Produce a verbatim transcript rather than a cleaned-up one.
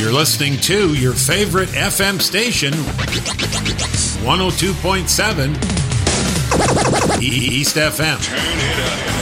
You're listening to your favorite F M station, one oh two point seven East F M. Turn it up.